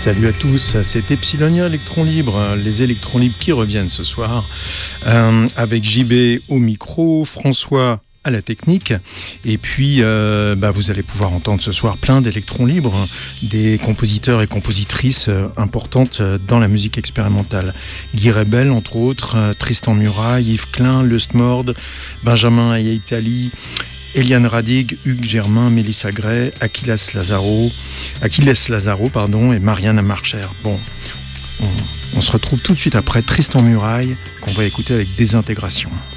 Salut à tous, c'est Epsilonia Electron Libre, les électrons libres qui reviennent ce soir, avec JB au micro, François à la technique, et puis vous allez pouvoir entendre ce soir plein d'électrons libres, des compositeurs et compositrices importantes dans la musique expérimentale. Guy Rebel, entre autres, Tristan Muraille, Yves Klein, Lustmord, Benjamin Ayitali, Eliane Radig, Hugues Germain, Mélissa Gray, Achilles Lazaro, et Marianne Marcher. Bon, on se retrouve tout de suite après Tristan Muraille, qu'on va écouter avec Désintégration.